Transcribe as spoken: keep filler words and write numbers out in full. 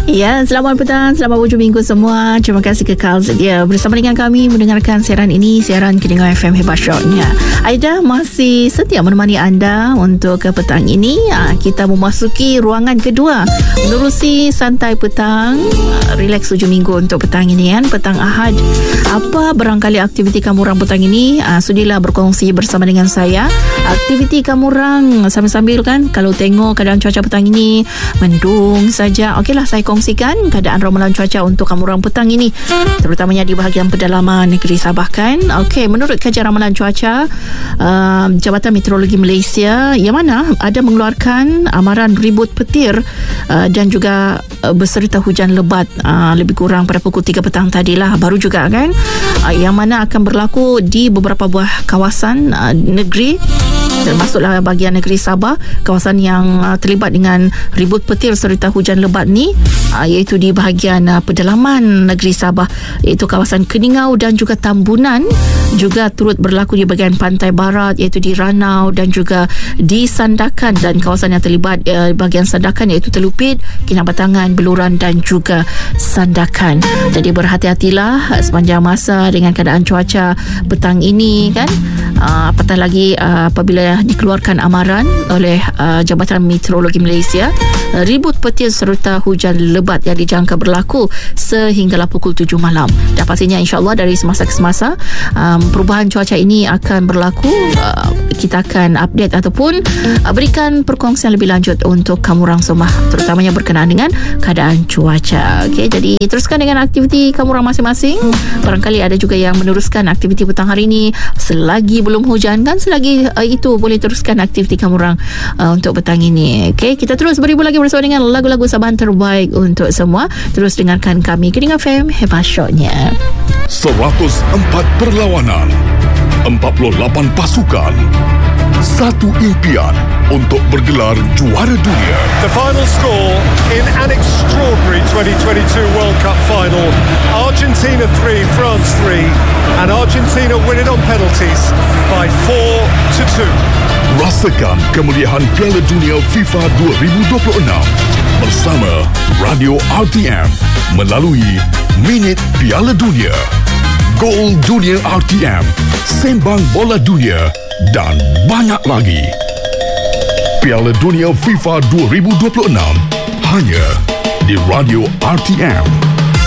Ya, selamat petang, selamat hujung minggu semua. Terima kasih kekal sedia bersama dengan kami mendengarkan siaran ini, siaran Kidingau F M Hebat Shotnya. Aida masih setia menemani anda untuk ke petang ini. Kita memasuki ruangan kedua, menerusi santai petang, relax hujung minggu untuk petang ini kan, petang Ahad. Apa barangkali aktiviti kamu orang petang ini? Sudilah berkongsi bersama dengan saya. Aktiviti kamu orang sambil-sambil kan, kalau tengok keadaan cuaca petang ini mendung saja. Okeylah, saya kongsikan keadaan ramalan cuaca untuk kamu orang petang ini, terutamanya di bahagian pedalaman negeri Sabah kan. Okey, menurut kajian ramalan cuaca uh, Jabatan Meteorologi Malaysia, yang mana ada mengeluarkan amaran ribut petir uh, dan juga uh, beserta hujan lebat uh, lebih kurang pada pukul tiga petang tadilah, baru juga kan, uh, yang mana akan berlaku di beberapa buah kawasan uh, negeri, termasuklah bahagian negeri Sabah, kawasan yang uh, terlibat dengan ribut petir serta hujan lebat ni, uh, iaitu di bahagian uh, pedalaman negeri Sabah, iaitu kawasan Keningau dan juga Tambunan. Juga turut berlaku di bahagian pantai barat, iaitu di Ranau dan juga di Sandakan, dan kawasan yang terlibat uh, bahagian Sandakan iaitu Telupit, Kinabatangan, Beluran dan juga Sandakan. Jadi berhati-hatilah uh, sepanjang masa dengan keadaan cuaca petang ini kan. Uh, apatah lagi uh, apabila dikeluarkan amaran oleh uh, Jabatan Meteorologi Malaysia, uh, ribut petir serta hujan lebat yang dijangka berlaku sehinggalah pukul tujuh malam. Dan pastinya insya-Allah dari semasa ke semasa um, perubahan cuaca ini akan berlaku. Uh, kita akan update ataupun uh, berikan perkongsian lebih lanjut untuk kamu orang semua, terutamanya berkenaan dengan keadaan cuaca. Okey, jadi teruskan dengan aktiviti kamu orang masing-masing. Barangkali ada juga yang meneruskan aktiviti petang hari ini selagi belum hujan kan, selagi uh, itu boleh teruskan aktiviti kamu orang uh, untuk petang ini. Okey, kita terus beribu lagi bersama dengan lagu-lagu Sabahan terbaik untuk semua. Terus dengarkan kami Kidingau F M Hebat Shotnya. seratus empat perlawanan, empat puluh lapan pasukan, satu impian untuk bergelar juara dunia. The final score in an extraordinary twenty twenty-two World Cup final. Argentina three, France three, and Argentina win it on penalties by four to two. Rasakan kemeriahan Piala Dunia FIFA dua ribu dua puluh enam bersama Radio R T M melalui Minit Piala Dunia, Gol Dunia R T M, Sembang Bola Dunia dan banyak lagi. Piala Dunia FIFA dua ribu dua puluh enam hanya di Radio R T M.